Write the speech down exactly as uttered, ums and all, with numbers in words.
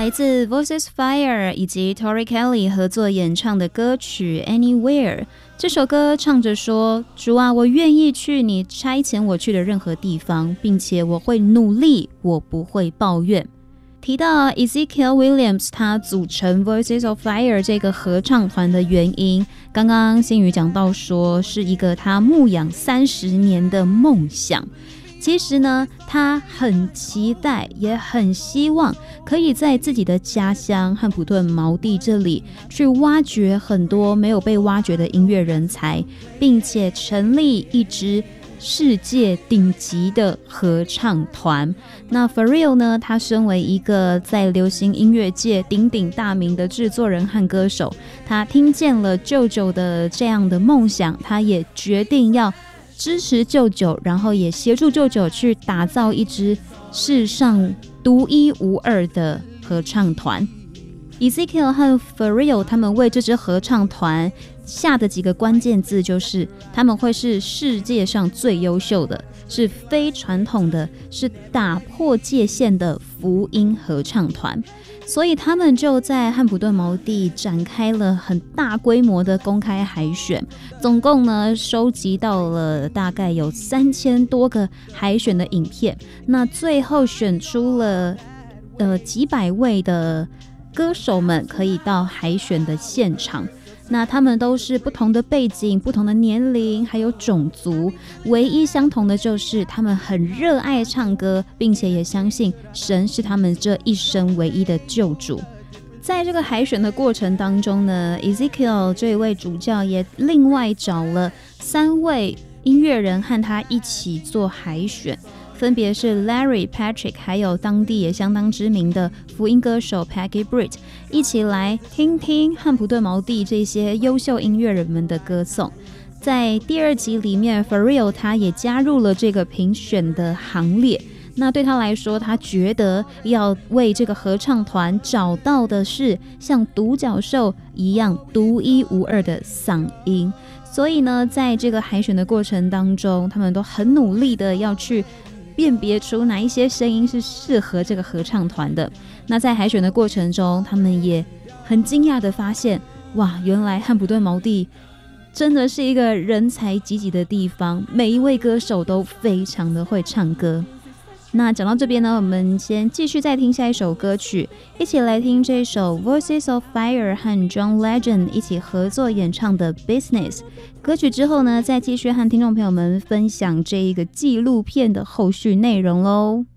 来自 Voices Fire 以及 Tori Kelly 合作演唱的歌曲 Anywhere。 这首歌唱着说，主啊，我愿意去你差遣我去的任何地方，并且我会努力，我不会抱怨。提到 Ezekiel Williams 他组成 Voices of Fire 这个合唱团的原因，刚刚新宇讲到说是一个他牧养三十年的梦想。其实呢，他很期待也很希望可以在自己的家乡汉普顿毛地这里去挖掘很多没有被挖掘的音乐人才，并且成立一支世界顶级的合唱团。那 Pharrell 呢，他身为一个在流行音乐界鼎鼎大名的制作人和歌手，他听见了舅舅的这样的梦想，他也决定要支持舅舅，然后也协助舅舅去打造一支世上独一无二的合唱团。Ezekiel 和 Pharrell 他们为这支合唱团下的几个关键字就是他们会是世界上最优秀的，是非传统的，是打破界限的福音合唱团。所以他们就在汉普顿毛地展开了很大规模的公开海选，总共呢收集到了大概有三千多个海选的影片，那最后选出了呃几百位的歌手们可以到海选的现场。那他们都是不同的背景、不同的年龄还有种族，唯一相同的就是他们很热爱唱歌，并且也相信神是他们这一生唯一的救主。在这个海选的过程当中呢， Ezekiel 这一位主教也另外找了三位音乐人和他一起做海选，分别是 Larry Patrick 还有当地也相当知名的福音歌手 Peggy Britt， 一起来听听汉普顿毛地这些优秀音乐人们的歌颂。在第二集里面 Pharrell 他也加入了这个评选的行列，那对他来说，他觉得要为这个合唱团找到的是像独角兽一样独一无二的嗓音。所以呢，在这个海选的过程当中，他们都很努力的要去辨别出哪一些声音是适合这个合唱团的。那在海选的过程中，他们也很惊讶的发现，哇，原来汉普顿毛地真的是一个人才济济的地方，每一位歌手都非常的会唱歌。那讲到这边呢，我们先继续再听下一首歌曲，一起来听这首 Voices of Fire 和 John Legend 一起合作演唱的 Business 歌曲。之后呢，再继续和听众朋友们分享这一个纪录片的后续内容咯。